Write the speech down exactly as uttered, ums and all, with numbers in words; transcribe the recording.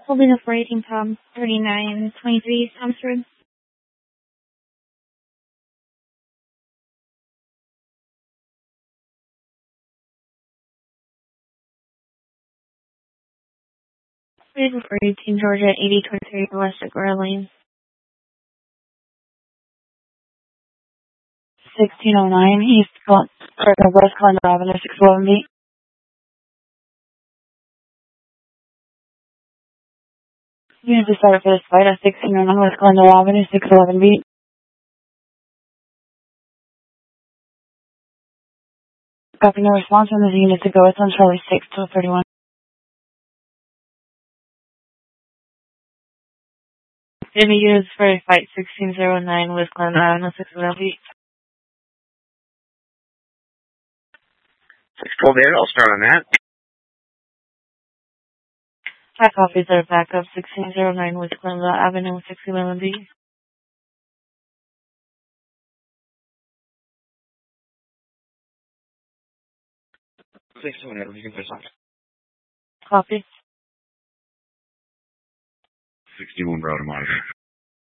Holding up for eighteen Tom, thirty-nine twenty-three, Chelmsford. Holding for eighteen Georgia, eighty twenty-three, West Agoura Lane. sixteen oh nine, East Glen, or West Glendale Avenue, six eleven B. Unit to start for this flight at sixteen oh nine West Glendale Avenue, six eleven B. Copy, no response from this unit to go. It's on Charlie six, twelve thirty-one. Any units for flight sixteen oh nine West Glendale Avenue, six eleven B. six twelve there, I'll start on that. Five copies are backup, sixteen oh nine West Glendale Avenue, six eleven B. six two one, you can push on. Copy. sixty-one, Brother Monitor.